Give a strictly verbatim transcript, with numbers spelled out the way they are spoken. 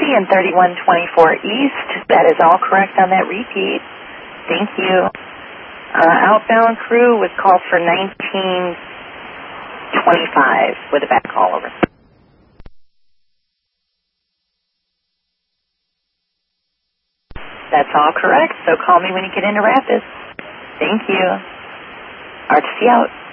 and thirty-one twenty-four East. That is all correct on that repeat. Thank you. Uh, outbound crew was called for nineteen twenty-five with a back call over. That's all correct, so call me when you get into Rapids. Thank you. R T C out.